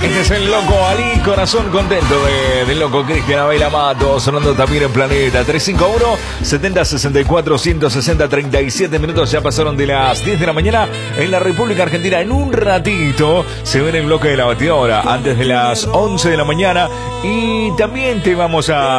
Este es el loco Ali, corazón contento del loco Cristian Abel Amato, sonando también en Planeta. 351-7064-160, 37 minutos, ya pasaron de las 10 de la mañana en la República Argentina. En un ratito se ve en el bloque de la batidora, antes de las 11 de la mañana. Y también te vamos a